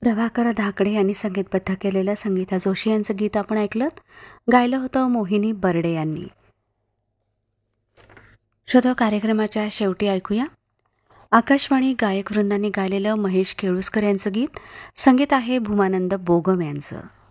प्रभाकर धाकडे यांनी संगीतबद्ध केलेलं संगीता जोशी यांचं गीत आपण ऐकलं. गायलं होतं मोहिनी बर्डे यांनी. श्रोतो, कार्यक्रमाच्या शेवटी ऐकूया आकाशवाणी गायक वृंदांनी गायलेलं महेश केळुसकर यांचं गीत. संगीत आहे भूमानंद बोगम यांचं.